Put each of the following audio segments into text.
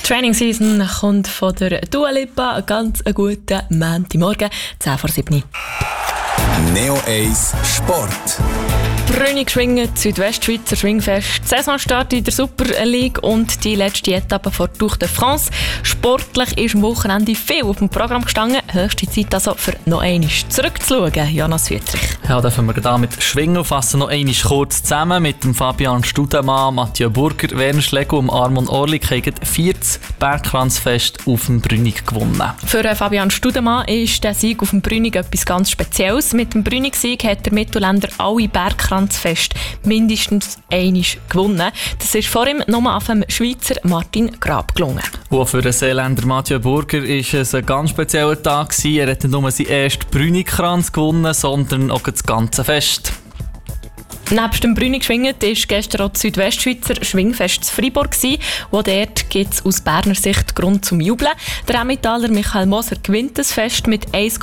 Training Season kommt von der Dua Lipa. Einen ganz guten Montagmorgen, 10:07. Neo 1 Sport. Brünig schwingen, Südwestschweizer Schwingfest, Saisonstart in der Super League und die letzte Etappe vor Tour de France. Sportlich ist am Wochenende viel auf dem Programm gestanden. Höchste Zeit also für noch einmal zurückzuschauen. Jonas Wüttrich. Ja, dürfen wir da mit Schwingen fassen noch einmal kurz zusammen mit dem Fabian Studemann, Mathieu Burger, Werner Schlegel und Armon Orlik haben 40 Bergkranzfest auf dem Brünig gewonnen. Für Fabian Studemann ist der Sieg auf dem Brünig etwas ganz Spezielles. Mit dem Brünig-Sieg hat der Mittelländer alle Bergkranzfest mindestens einmal gewonnen. Das ist vor ihm nur auf dem Schweizer Martin Grab gelungen. Und für den Seeländer Mathieu Burger war es ein ganz spezieller Tag. Er hat nicht nur seinen ersten Brünig-Kranz gewonnen, sondern auch das ganze Fest. Nebst dem Brünig-Schwingen war gestern auch das Südwestschweizer Schwingfest zu Freiburg. Wo dort gibt es aus Berner Sicht Grund zum Jubeln. Der Emmentaler Michael Moser gewinnt das Fest mit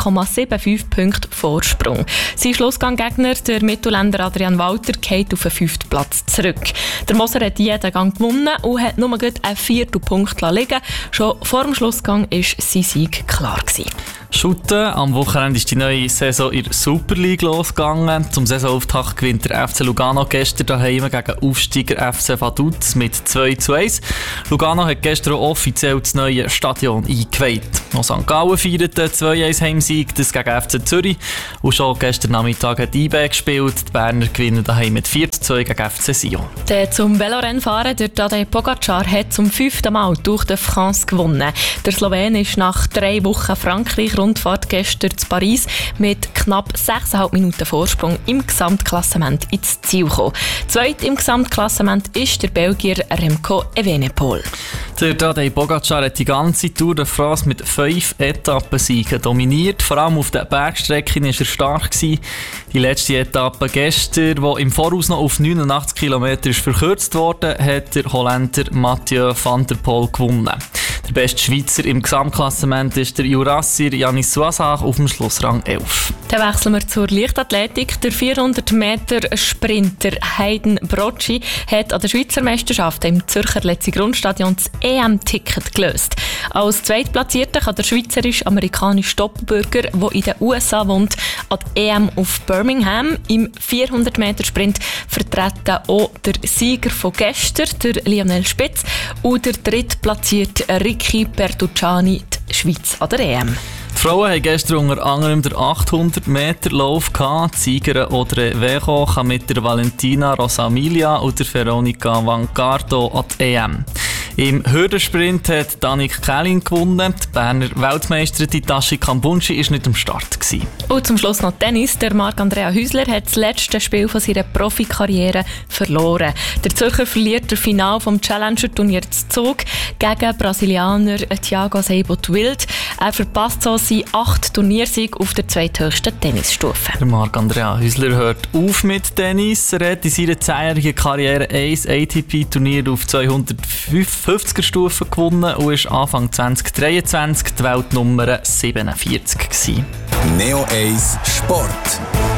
1,75 Punkten Vorsprung. Sein Schlussganggegner, der Mittelländer Adrian Walter, geht auf den 5. Platz zurück. Der Moser hat jeden Gang gewonnen und hat nur einen 4. Punkt liegen. Schon vor dem Schlussgang war sein Sieg klar gewesen. Shooten. Am Wochenende ist die neue Saison in der Super League losgegangen. Zum Saisonauftakt gewinnt der FC Lugano gestern daheim gegen Aufsteiger FC Vaduz mit 2:1. Lugano hat gestern auch offiziell das neue Stadion eingeweiht. Auch St. Gallen feiert den 2:1 Heimsieg, das gegen FC Zürich. Und schon gestern Nachmittag hat IB gespielt. Die Berner gewinnen daheim mit 4:2 gegen FC Sion. Zum Velorennfahren, der Tadej Pogacar hat zum 5. Mal Tour de France gewonnen. Der Slowen ist nach 3 Wochen Frankreich-Rundfahrt gestern zu Paris mit knapp 6,5 Minuten Vorsprung im Gesamtklassement ins Ziel gekommen. Zweit im Gesamtklassement ist der Belgier Remco Evenepoel. Der Tadej Pogacar hat die ganze Tour de France mit 5 Etappensiegen dominiert. Vor allem auf den Bergstrecken war er stark gewesen. Die letzte Etappe gestern, die im Voraus noch auf 89 Kilometer verkürzt wurde, hat der Holländer Mathieu van der Poel gewonnen. Der beste Schweizer im Gesamtklassement ist der Jurassier Yanis Suazach auf dem Schlussrang 11. Dann wechseln wir zur Leichtathletik. Der 400-Meter-Sprinter Hayden Brocci hat an der Schweizer Meisterschaft im Zürcher Letzigrundstadion das EM-Ticket gelöst. Als Zweitplatzierter kann der schweizerisch-amerikanische Doppelbürger, der in den USA wohnt, an die EM auf Birmingham. Im 400-Meter-Sprint vertreten auch der Sieger von gestern, der Lionel Spitz, und der drittplatzierte Ricky Bertucciani, die Schweiz an der EM. Die Frauen haben gestern unter anderem den 800-Meter-Lauf gehabt. Die Siegerin Audrey Vejo kann mit der Valentina Rosamilia und der Veronica Vancardo an die EM. Im Hürdensprint hat Danik Kählin gewonnen. Die Berner Weltmeisterin Hitachi Kambunchi war nicht am Start gewesen. Und zum Schluss noch Tennis. Der Marc-Andrea Häusler hat das letzte Spiel von seiner Profikarriere verloren. Der Zürcher verliert das Finale vom Challenger-Turnier zu Zug gegen Brasilianer Thiago Seibold Wild. Er verpasst so seinen 8. Turniersieg auf der zweithöchsten Tennisstufe. Der Marc-Andrea Häusler hört auf mit Tennis. Er hat in seiner 10-jährigen Karriere ein ATP-Turnier auf 250er-Stufe gewonnen und ist Anfang 2023 die Weltnummer 47 gewesen. Neo 1 Sport.